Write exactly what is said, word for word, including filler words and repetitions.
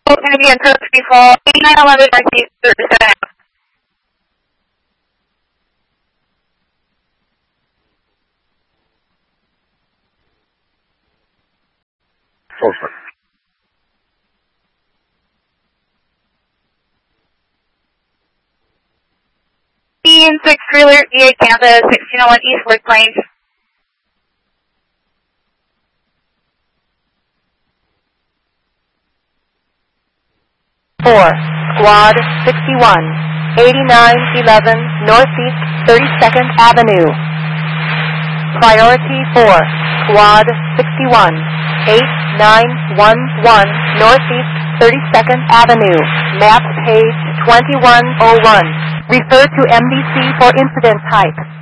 Going to be in code three eight nine eleven Northeast thirty-seven. Over. Bean six trailer V eight campus, sixteen oh one East Lake Plains. four, Squad sixty-one, eighty-nine eleven Northeast thirty-second Avenue. Priority four, Squad sixty-one, eight nine one one Northeast thirty-second Avenue. Map page twenty-one oh one. Refer to M D C for incident type.